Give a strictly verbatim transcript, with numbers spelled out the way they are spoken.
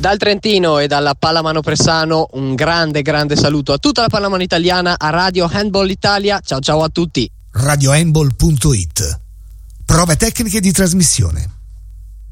Dal Trentino e dalla Pallamano Pressano un grande grande saluto a tutta la pallamano italiana, a Radio Handball Italia. Ciao ciao a tutti. radio handball punto it. Prove tecniche di trasmissione.